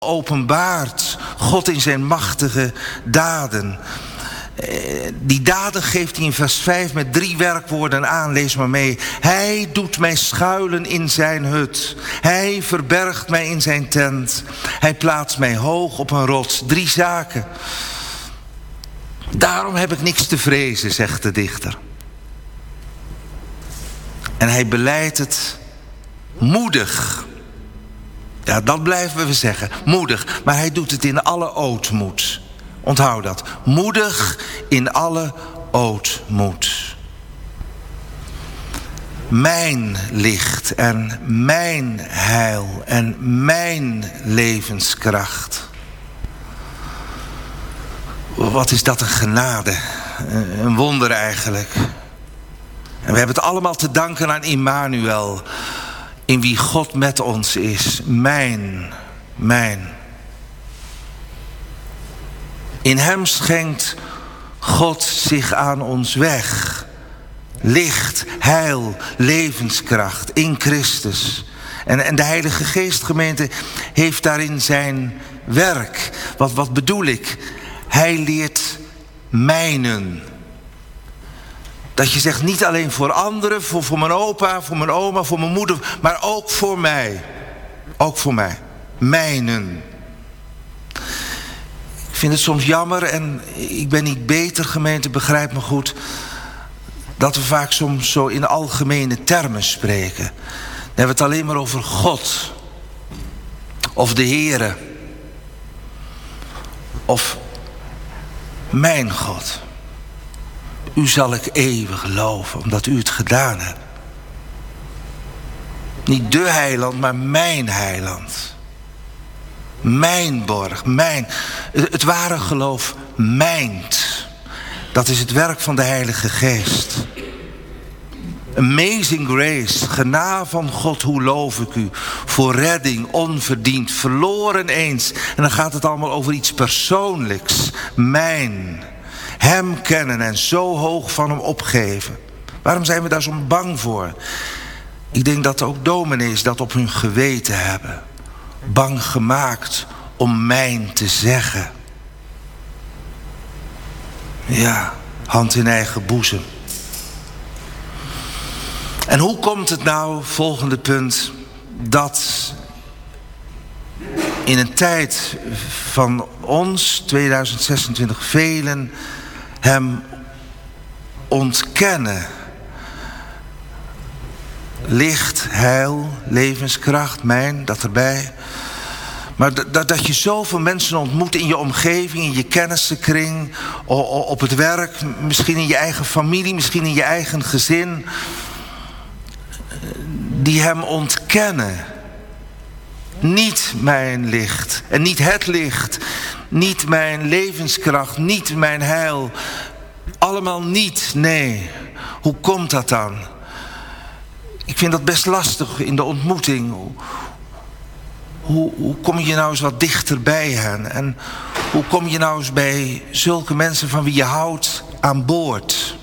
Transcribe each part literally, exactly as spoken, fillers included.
openbaart God in zijn machtige daden. Die daden geeft hij in vers vijf met drie werkwoorden aan. Lees maar mee. Hij doet mij schuilen in zijn hut. Hij verbergt mij in zijn tent. Hij plaatst mij hoog op een rots. Drie zaken. Daarom heb ik niks te vrezen, zegt de dichter. En hij beleidt het moedig. Ja, dat blijven we zeggen. Moedig. Maar hij doet het in alle ootmoed. Onthoud dat. Moedig in alle ootmoed. Mijn licht en mijn heil en mijn levenskracht. Wat is dat een genade. Een wonder eigenlijk. En we hebben het allemaal te danken aan Immanuel. In wie God met ons is. Mijn, mijn. In hem schenkt God zich aan ons weg. Licht, heil, levenskracht in Christus. En, en de Heilige Geest, gemeente, heeft daarin zijn werk. Wat, wat bedoel ik? Hij leert mijnen. Dat je zegt niet alleen voor anderen, voor, voor mijn opa, voor mijn oma, voor mijn moeder, maar ook voor mij. Ook voor mij. Mijnen. Ik vind het soms jammer, en ik ben niet beter, gemeente, begrijp me goed, dat we vaak soms zo in algemene termen spreken. Dan hebben we het alleen maar over God. Of de Heere. Of mijn God. U zal ik eeuwig loven, omdat u het gedaan hebt. Niet de heiland, maar mijn heiland. Mijn borg, mijn. Het ware geloof mijnt. Dat is het werk van de Heilige Geest. Amazing grace, genade van God, hoe loof ik u. Voor redding, onverdiend, verloren eens. En dan gaat het allemaal over iets persoonlijks. Mijn. Hem kennen en zo hoog van hem opgeven. Waarom zijn we daar zo bang voor? Ik denk dat ook dominees dat op hun geweten hebben. Bang gemaakt om mijn te zeggen. Ja, hand in eigen boezem. En hoe komt het nou, volgende punt, dat in een tijd van ons, tweeduizend zesentwintig, velen hem ontkennen? Licht, heil, levenskracht, mijn, dat erbij. Maar dat, dat je zoveel mensen ontmoet in je omgeving, in je kennissenkring, op het werk, misschien in je eigen familie, misschien in je eigen gezin, die hem ontkennen. Niet mijn licht en niet het licht, niet mijn levenskracht, niet mijn heil. Allemaal niet, nee. Hoe komt dat dan? Ik vind dat best lastig in de ontmoeting. Hoe, hoe kom je nou eens wat dichter bij hen? En hoe kom je nou eens bij zulke mensen van wie je houdt aan boord?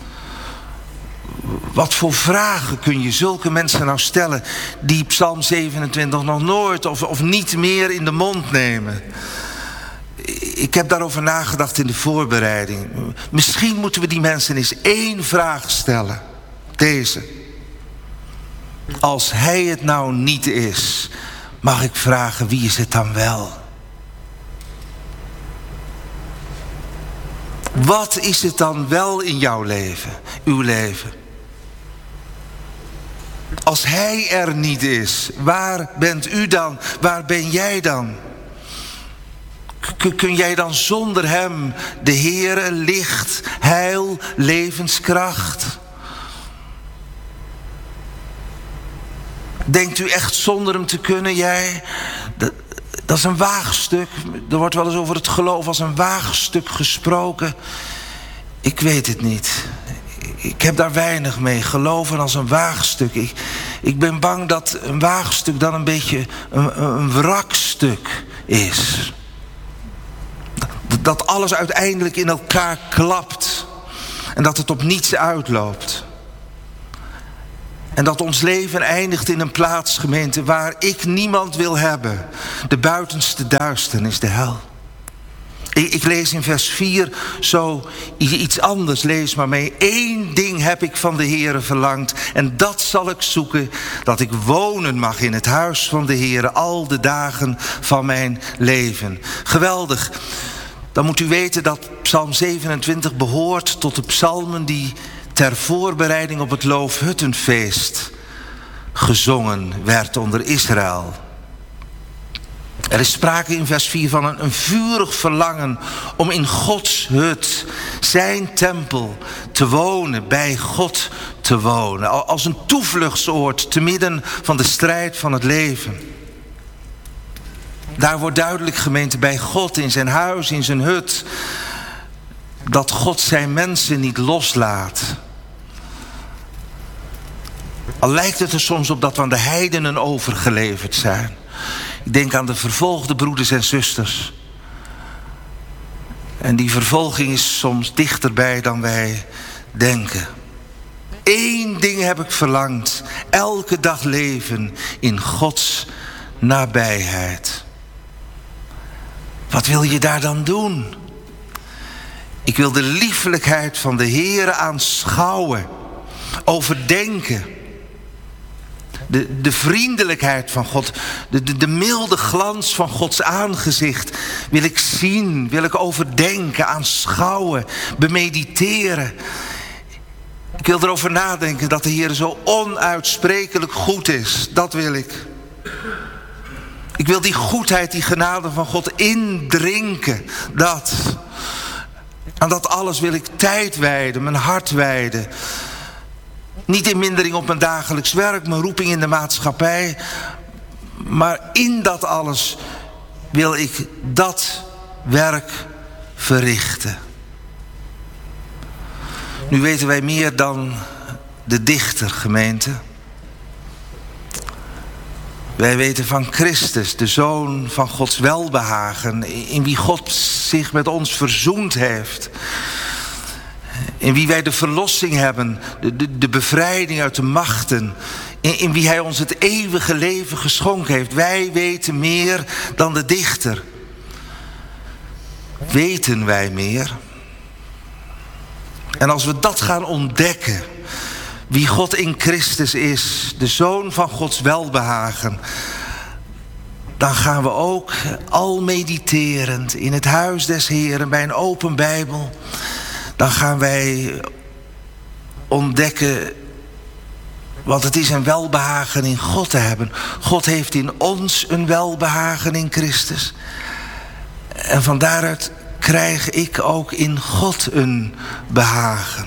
Wat voor vragen kun je zulke mensen nou stellen die Psalm zevenentwintig nog nooit of, of niet meer in de mond nemen? Ik heb daarover nagedacht in de voorbereiding. Misschien moeten we die mensen eens één vraag stellen. Deze. Als hij het nou niet is, mag ik vragen, wie is het dan wel? Wat is het dan wel in jouw leven, uw leven? Als hij er niet is, waar bent u dan? Waar ben jij dan? K- kun jij dan zonder hem de Heere, licht, heil, levenskracht? Denkt u echt zonder hem te kunnen, jij? Dat, dat is een waagstuk. Er wordt wel eens over het geloof als een waagstuk gesproken. Ik weet het niet. Ik heb daar weinig mee. Geloven als een waagstuk. Ik, ik ben bang dat een waagstuk dan een beetje een, een wrakstuk is. Dat, dat alles uiteindelijk in elkaar klapt. En dat het op niets uitloopt. En dat ons leven eindigt in een plaats, gemeente, waar ik niemand wil hebben. De buitenste duisternis, de hel. Ik, ik lees in vers vier zo iets anders, lees maar mee. Eén ding heb ik van de Heere verlangd, en dat zal ik zoeken, dat ik wonen mag in het huis van de Heere al de dagen van mijn leven. Geweldig. Dan moet u weten dat Psalm zevenentwintig behoort tot de psalmen die ter voorbereiding op het Loofhuttenfeest gezongen werd onder Israël. Er is sprake in vers vier van een, een vurig verlangen om in Gods hut, zijn tempel, te wonen, bij God te wonen. Als een toevluchtsoord te midden van de strijd van het leven. Daar wordt duidelijk, gemeente, bij God, in zijn huis, in zijn hut, dat God zijn mensen niet loslaat. Al lijkt het er soms op dat we aan de heidenen overgeleverd zijn. Ik denk aan de vervolgde broeders en zusters. En die vervolging is soms dichterbij dan wij denken. Eén ding heb ik verlangd. Elke dag leven in Gods nabijheid. Wat wil je daar dan doen? Ik wil de liefelijkheid van de Heere aanschouwen. Overdenken. De, de vriendelijkheid van God, de, de, de milde glans van Gods aangezicht wil ik zien, wil ik overdenken, aanschouwen, bemediteren. Ik wil erover nadenken dat de Heer zo onuitsprekelijk goed is. Dat wil ik. Ik wil die goedheid, die genade van God indrinken. Dat. Aan dat alles wil ik tijd wijden, mijn hart wijden. Niet in mindering op mijn dagelijks werk, mijn roeping in de maatschappij. Maar in dat alles wil ik dat werk verrichten. Nu weten wij meer dan de dichter, gemeente. Wij weten van Christus, de Zoon van Gods welbehagen, in wie God zich met ons verzoend heeft. In wie wij de verlossing hebben, de, de, de bevrijding uit de machten. In, in wie hij ons het eeuwige leven geschonken heeft. Wij weten meer dan de dichter. Weten wij meer? En als we dat gaan ontdekken, wie God in Christus is, de Zoon van Gods welbehagen, dan gaan we ook al mediterend in het huis des Heeren bij een open Bijbel, dan gaan wij ontdekken wat het is een welbehagen in God te hebben. God heeft in ons een welbehagen in Christus. En van daaruit krijg ik ook in God een behagen.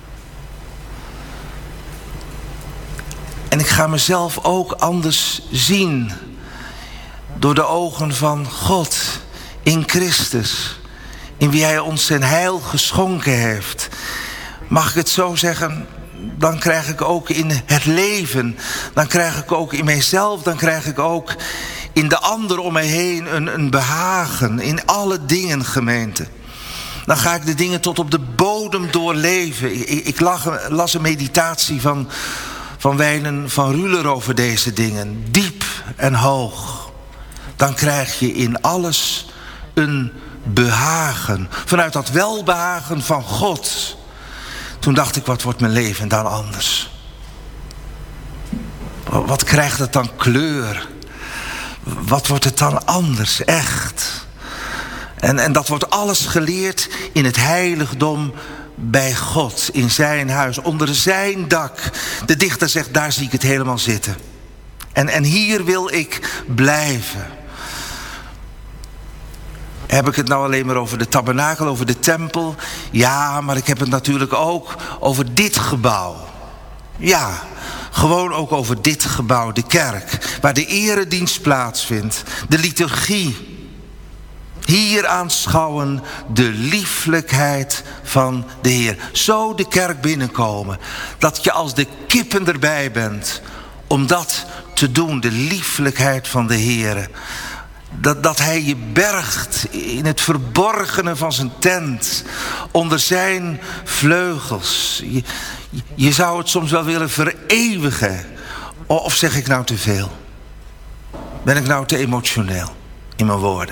En ik ga mezelf ook anders zien door de ogen van God in Christus, in wie hij ons zijn heil geschonken heeft. Mag ik het zo zeggen? Dan krijg ik ook in het leven, dan krijg ik ook in mijzelf, dan krijg ik ook in de ander om mij heen een, een behagen. In alle dingen, gemeente. Dan ga ik de dingen tot op de bodem doorleven. Ik, ik lag, las een meditatie van, van Wijlen van Ruler over deze dingen. Diep en hoog. Dan krijg je in alles een behagen. Vanuit dat welbehagen van God. Toen dacht ik, wat wordt mijn leven dan anders? Wat krijgt het dan kleur? Wat wordt het dan anders, echt? En, en dat wordt alles geleerd in het heiligdom bij God, in zijn huis, onder zijn dak. De dichter zegt, daar zie ik het helemaal zitten. En, en hier wil ik blijven. Heb ik het nou alleen maar over de tabernakel, over de tempel? Ja, maar ik heb het natuurlijk ook over dit gebouw. Ja, gewoon ook over dit gebouw, de kerk, waar de eredienst plaatsvindt, de liturgie. Hier aanschouwen de lieflijkheid van de Heer. Zo de kerk binnenkomen, dat je als de kippen erbij bent om dat te doen, de lieflijkheid van de Heer. Dat, dat hij je bergt in het verborgene van zijn tent. Onder zijn vleugels. Je, je zou het soms wel willen vereeuwigen. Of zeg ik nou te veel? Ben ik nou te emotioneel in mijn woorden?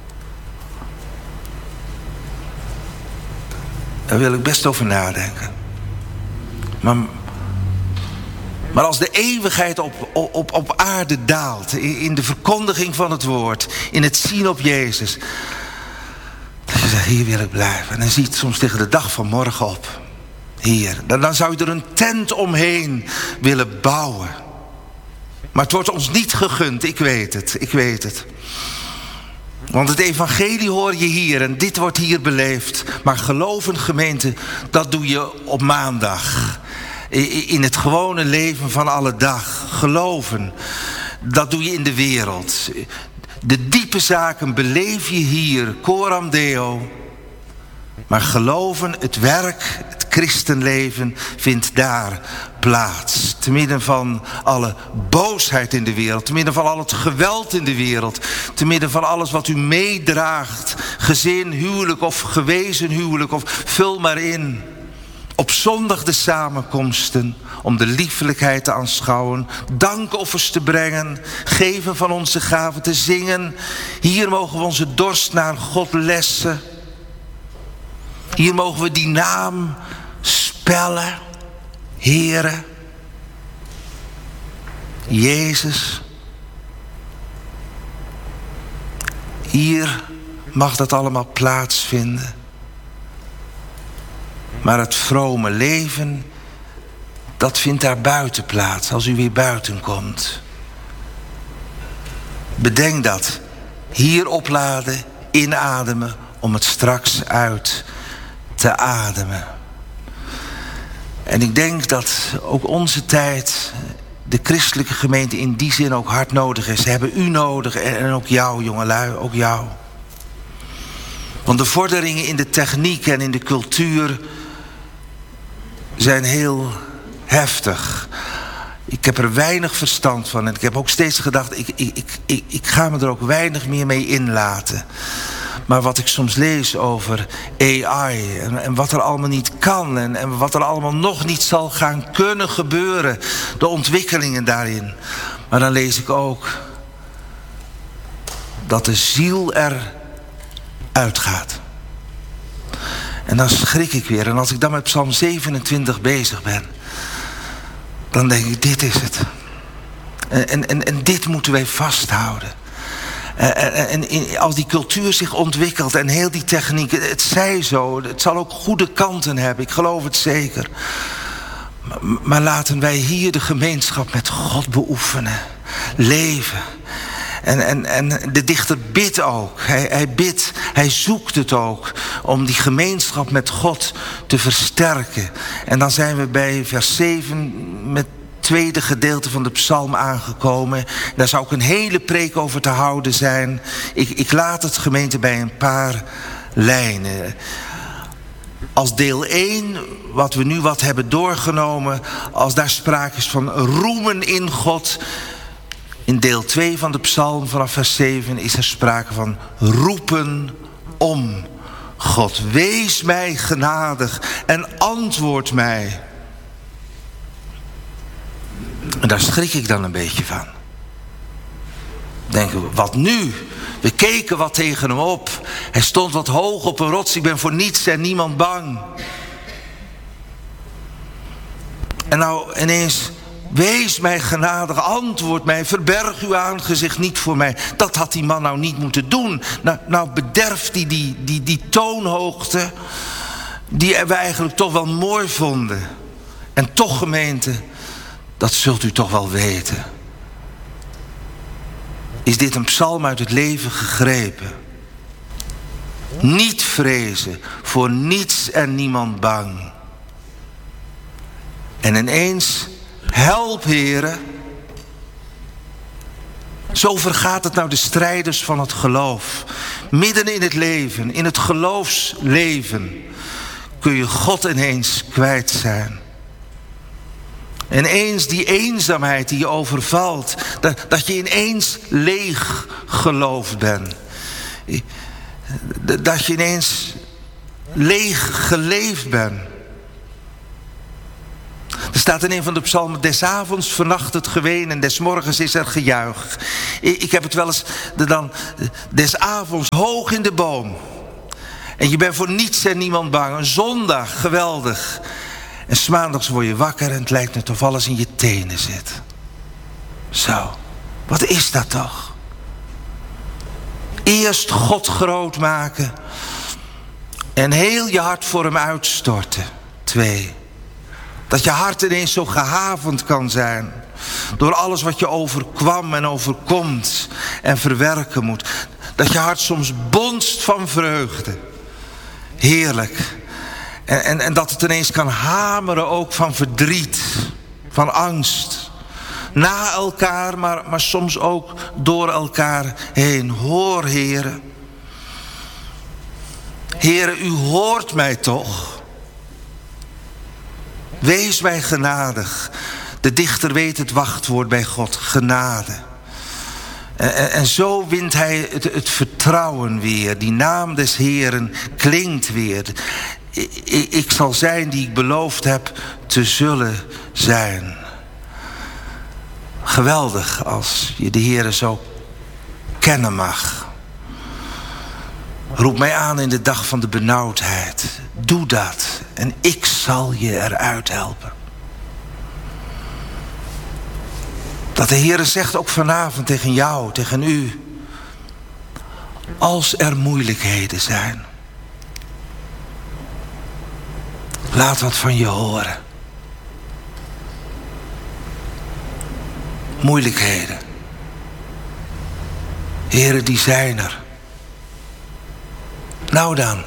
Daar wil ik best over nadenken. Maar, maar als de eeuwigheid op, op, op aarde daalt, in de verkondiging van het woord, in het zien op Jezus, dat je zegt, hier wil ik blijven. En dan zie je het soms tegen de dag van morgen op. Hier. Dan, dan zou je er een tent omheen willen bouwen. Maar het wordt ons niet gegund, ik weet het, ik weet het. Want het evangelie hoor je hier en dit wordt hier beleefd. Maar geloven, gemeente, dat doe je op maandag. In het gewone leven van alle dag. Geloven, dat doe je in de wereld. De diepe zaken beleef je hier, coram Deo. Maar geloven, het werk, het christenleven vindt daar plaats. Te midden van alle boosheid in de wereld. Te midden van al het geweld in de wereld. Te midden van alles wat u meedraagt. Gezin, huwelijk of gewezen huwelijk. Of vul maar in. Op zondag de samenkomsten. Om de liefelijkheid te aanschouwen. Dankoffers te brengen. Geven van onze gaven te zingen. Hier mogen we onze dorst naar God lessen. Hier mogen we die naam spellen. Heere. Jezus. Hier mag dat allemaal plaatsvinden. Maar het vrome leven, dat vindt daar buiten plaats. Als u weer buiten komt. Bedenk dat. Hier opladen, inademen, om het straks uit te ademen. En ik denk dat ook onze tijd, de christelijke gemeente in die zin ook hard nodig is. Ze hebben u nodig en ook jou, jongelui, ook jou. Want de vorderingen in de techniek en in de cultuur zijn heel heftig. Ik heb er weinig verstand van en ik heb ook steeds gedacht, ik, ik, ik, ik, ik ga me er ook weinig meer mee inlaten. Maar wat ik soms lees over A I en, en wat er allemaal niet kan en, en wat er allemaal nog niet zal gaan kunnen gebeuren. De ontwikkelingen daarin. Maar dan lees ik ook dat de ziel er uitgaat. En dan schrik ik weer. En als ik dan met Psalm zevenentwintig bezig ben, dan denk ik, dit is het. En, en, en dit moeten wij vasthouden. En, en, en als die cultuur zich ontwikkelt en heel die techniek, het zij zo, het zal ook goede kanten hebben, ik geloof het zeker. Maar, maar laten wij hier de gemeenschap met God beoefenen, leven. En, en, en de dichter bidt ook, hij, hij bidt, hij zoekt het ook om die gemeenschap met God te versterken. En dan zijn we bij vers zeven met tweede gedeelte van de psalm aangekomen. Daar zou ook een hele preek over te houden zijn. Ik, ik laat het, gemeente, bij een paar lijnen. Als deel één, wat we nu wat hebben doorgenomen, als daar sprake is van roemen in God. In deel twee van de psalm vanaf vers zeven is er sprake van roepen om God. Wees mij genadig en antwoord mij. En daar schrik ik dan een beetje van. Denken we, wat nu? We keken wat tegen hem op. Hij stond wat hoog op een rots. Ik ben voor niets en niemand bang. En nou ineens, wees mij genadig, antwoord mij, verberg uw aangezicht niet voor mij. Dat had die man nou niet moeten doen. Nou, nou bederft hij die, die, die toonhoogte, die we eigenlijk toch wel mooi vonden. En toch, gemeente, dat zult u toch wel weten. Is dit een psalm uit het leven gegrepen? Niet vrezen, voor niets en niemand bang. En ineens, help, Heere. Zo vergaat het nou de strijders van het geloof. Midden in het leven, in het geloofsleven, kun je God ineens kwijt zijn. En eens die eenzaamheid die je overvalt. Dat, dat je ineens leeg geloofd bent. Dat je ineens leeg geleefd bent. Er staat in een van de psalmen: des avonds vernacht het geween en des morgens is er gejuich. Ik heb het wel eens dan des avonds hoog in de boom. En je bent voor niets en niemand bang. Een zondag, geweldig. En 's maandags word je wakker en het lijkt net of alles in je tenen zit. Zo, wat is dat toch? Eerst God groot maken en heel je hart voor hem uitstorten. Twee. Dat je hart ineens zo gehavend kan zijn. Door alles wat je overkwam en overkomt en verwerken moet. Dat je hart soms bonst van vreugde. Heerlijk. En, en, en dat het ineens kan hameren ook van verdriet. Van angst. Na elkaar, maar, maar soms ook door elkaar heen. Hoor, Heere. Heere, u hoort mij toch. Wees mij genadig. De dichter weet het wachtwoord bij God. Genade. En, en, en zo wint hij het, het vertrouwen weer. Die naam des Heeren klinkt weer. Ik, ik, ik zal zijn die ik beloofd heb te zullen zijn. Geweldig als je de Heere zo kennen mag. Roep mij aan in de dag van de benauwdheid. Doe dat en ik zal je eruit helpen. Dat de Heere zegt ook vanavond tegen jou, tegen u. Als er moeilijkheden zijn. Laat wat van je horen. Moeilijkheden. Heere, die zijn er. Nou dan.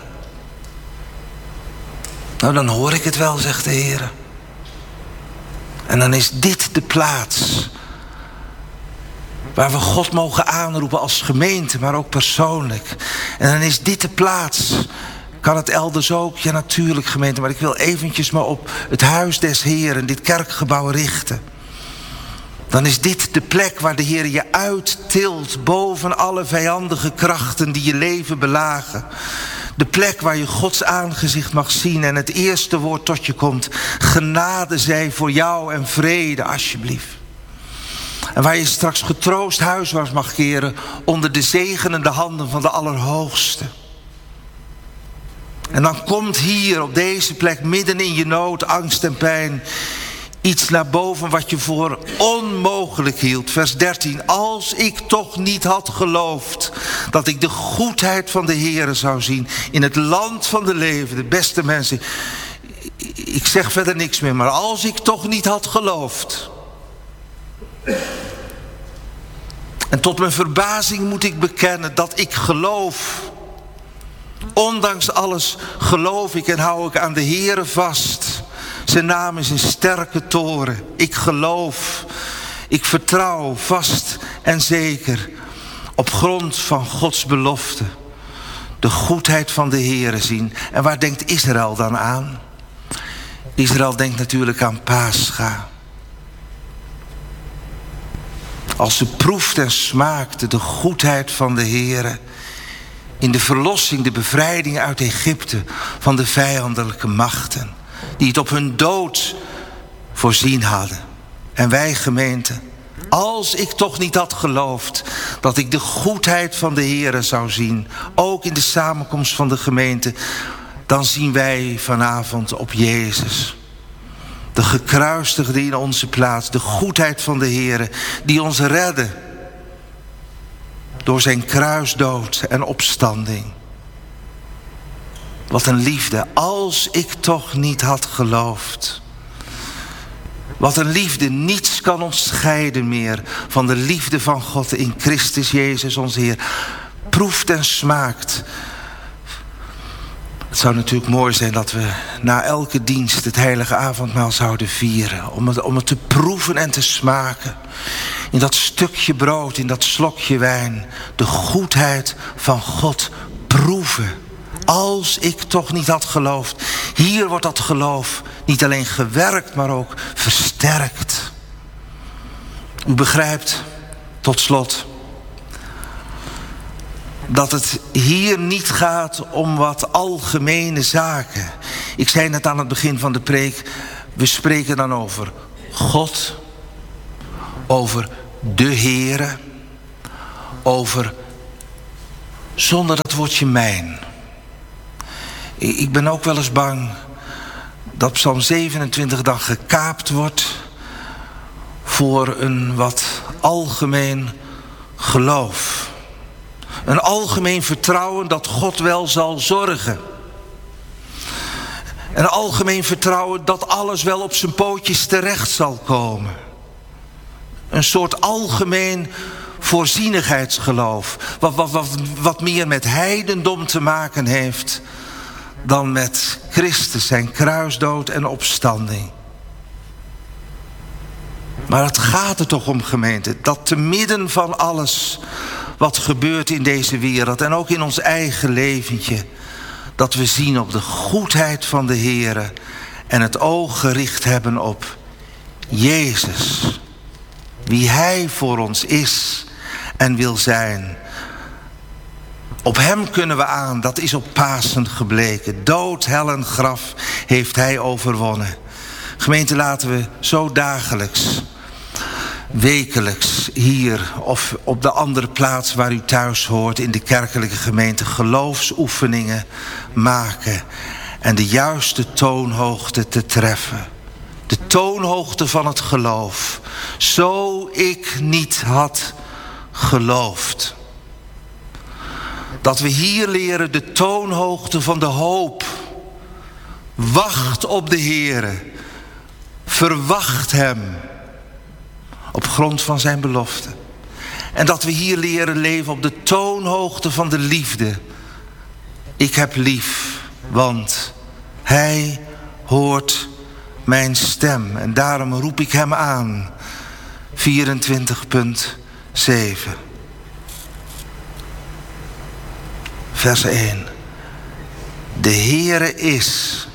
Nou dan hoor ik het wel, zegt de Heer. En dan is dit de plaats waar we God mogen aanroepen als gemeente, maar ook persoonlijk. En dan is dit de plaats. Kan het elders ook? Ja, natuurlijk gemeente. Maar ik wil eventjes maar op het huis des Heeren, dit kerkgebouw richten. Dan is dit de plek waar de Heer je uittilt boven alle vijandige krachten die je leven belagen. De plek waar je Gods aangezicht mag zien en het eerste woord tot je komt. Genade zij voor jou en vrede, alsjeblieft. En waar je straks getroost huiswaarts mag keren onder de zegenende handen van de Allerhoogste. En dan komt hier op deze plek midden in je nood, angst en pijn iets naar boven wat je voor onmogelijk hield. Vers dertien. Als ik toch niet had geloofd dat ik de goedheid van de Heere zou zien in het land van de levenden. Beste mensen, ik zeg verder niks meer, maar als ik toch niet had geloofd. En tot mijn verbazing moet ik bekennen dat ik geloof. Ondanks alles geloof ik en hou ik aan de Heere vast. Zijn naam is een sterke toren. Ik geloof, ik vertrouw vast en zeker op grond van Gods belofte. De goedheid van de Heere zien. En waar denkt Israël dan aan? Israël denkt natuurlijk aan Pascha. Als ze proefde en smaakte de goedheid van de Heere in de verlossing, de bevrijding uit Egypte van de vijandelijke machten die het op hun dood voorzien hadden. En wij gemeente, als ik toch niet had geloofd dat ik de goedheid van de Heere zou zien, ook in de samenkomst van de gemeente, dan zien wij vanavond op Jezus. De gekruisigde in onze plaats, de goedheid van de Heere die ons redde door zijn kruisdood en opstanding. Wat een liefde, als ik toch niet had geloofd. Wat een liefde, niets kan ons scheiden meer van de liefde van God in Christus Jezus onze Heer. Proeft en smaakt. Het zou natuurlijk mooi zijn dat we na elke dienst het heilige avondmaal zouden vieren. Om het, om het te proeven en te smaken. In dat stukje brood, in dat slokje wijn. De goedheid van God proeven. Als ik toch niet had geloofd. Hier wordt dat geloof niet alleen gewerkt, maar ook versterkt. U begrijpt, tot slot, dat het hier niet gaat om wat algemene zaken. Ik zei net aan het begin van de preek, we spreken dan over God, over de Heere, over, zonder dat woordje mijn. Ik ben ook wel eens bang dat Psalm zevenentwintig dan gekaapt wordt voor een wat algemeen geloof. Een algemeen vertrouwen dat God wel zal zorgen. Een algemeen vertrouwen dat alles wel op zijn pootjes terecht zal komen. Een soort algemeen voorzienigheidsgeloof. Wat, wat, wat, wat meer met heidendom te maken heeft dan met Christus, zijn kruisdood en opstanding. Maar het gaat er toch om, gemeente, dat te midden van alles wat gebeurt in deze wereld en ook in ons eigen leventje, dat we zien op de goedheid van de Heere en het oog gericht hebben op Jezus. Wie Hij voor ons is en wil zijn. Op Hem kunnen we aan, dat is op Pasen gebleken. Dood, hel en graf heeft Hij overwonnen. Gemeente, laten we zo dagelijks, wekelijks hier of op de andere plaats waar u thuis hoort in de kerkelijke gemeente geloofsoefeningen maken en de juiste toonhoogte te treffen. De toonhoogte van het geloof. Zo ik niet had geloofd. Dat we hier leren de toonhoogte van de hoop. Wacht op de Heere. Verwacht Hem. Op grond van zijn belofte. En dat we hier leren leven op de toonhoogte van de liefde. Ik heb lief, want Hij hoort mijn stem. En daarom roep ik Hem aan. vierentwintig punt zeven. Vers één. De Heere is.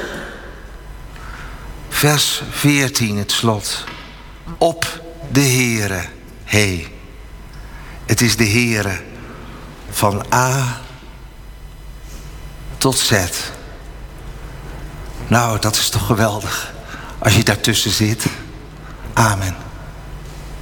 Vers veertien, het slot. Op de Heere. Hey. Het is de Heere van A tot Z. Nou, dat is toch geweldig als je daartussen zit. Amen.